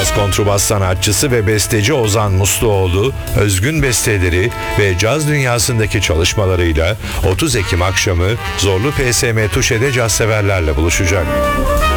Caz kontrbas sanatçısı ve besteci Ozan Musluoğlu, özgün besteleri ve caz dünyasındaki çalışmalarıyla 30 Ekim akşamı Zorlu PSM Tuşe'de caz severlerle buluşacak.